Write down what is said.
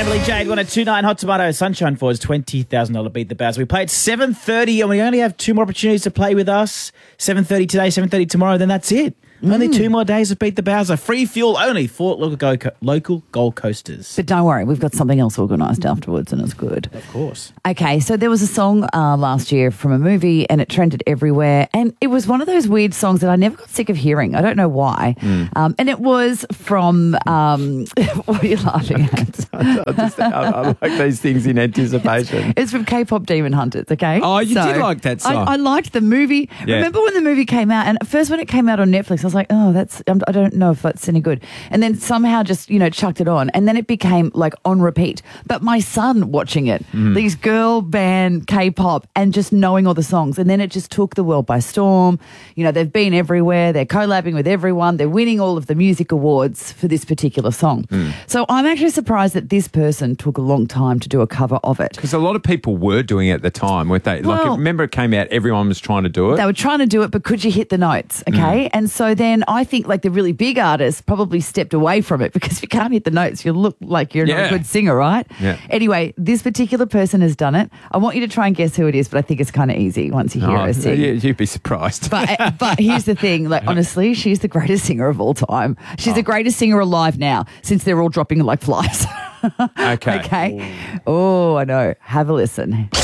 Emily Jade won a 2-9 Hot Tomato Sunshine for his $20,000 Beat the Baz. We played 7:30 and we only have 2 more opportunities to play with us. 7:30 today, 7:30 tomorrow, then that's it. Only 2 more days of Beat the Bowser. Free fuel only for local Gold Coasters. But don't worry, we've got something else organised afterwards and it's good. Of course. Okay, so there was a song last year from a movie and it trended everywhere. And it was one of those weird songs that I never got sick of hearing. I don't know why. And it was from, what are you laughing at? I like these things in anticipation. It's from K-pop Demon Hunters, okay? Oh, you did like that song. I liked the movie. Yeah. Remember when the movie came out? And at first when it came out on Netflix, I was like, oh, I don't know if that's any good. And then somehow just, chucked it on. And then it became like on repeat. But my son watching it, these girl band K-pop and just knowing all the songs. And then it just took the world by storm. They've been everywhere. They're collabing with everyone. They're winning all of the music awards for this particular song. So I'm actually surprised that this person took a long time to do a cover of it. Because a lot of people were doing it at the time, weren't they? Remember it came out, everyone was trying to do it. They were trying to do it, but could you hit the notes? Okay. And so then I think like the really big artists probably stepped away from it because if you can't hit the notes, you look like you're not a good singer, right? Yeah. Anyway, this particular person has done it. I want you to try and guess who it is, but I think it's kind of easy once you hear her sing. Yeah, you'd be surprised. But here's the thing, like honestly, she's the greatest singer of all time. She's the greatest singer alive now since they're all dropping like flies. Okay. Okay. Oh, I know. Have a listen.